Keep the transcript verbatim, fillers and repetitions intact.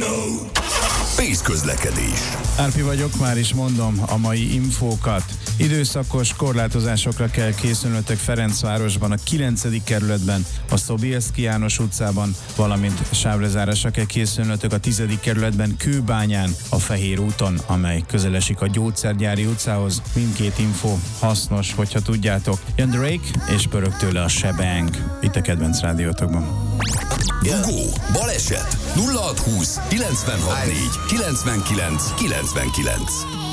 Pész közlekedés. Árpi vagyok, már is mondom a mai infókat. Időszakos korlátozásokra kell készülnötök Ferencvárosban, a kilencedik kerületben, a Szobieszky János utcában, valamint sávrezárásra kell készülnötök a tizedik kerületben Kőbányán, a Fehér úton, amely közel esik a Gyógyszergyári utcához. Mindkét info hasznos, hogyha tudjátok. Jön Drake, és pörög tőle a Shebang. Itt a kedvenc rádiótokban. Dugó, baleset, nulla hat húsz kilencvenhat négy kilencvenkilenc kilencvenkilenc.